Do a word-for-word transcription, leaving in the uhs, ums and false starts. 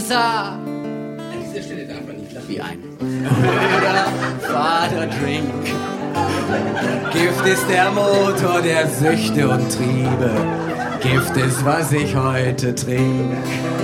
sah. An dieser Stelle darf man nicht lachen. Wie ein blöder Vaterdrink. Gift ist der Motor der Süchte und Triebe. Gift ist, was ich heute trink.